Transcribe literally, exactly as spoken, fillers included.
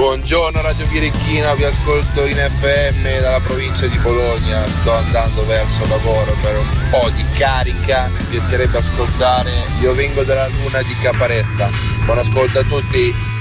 Buongiorno Radio Birichina, vi ascolto in F M dalla provincia di Bologna, sto andando verso lavoro per un po' di carica, mi piacerebbe ascoltare Io vengo dalla luna di Caparezza. Buon ascolto a tutti.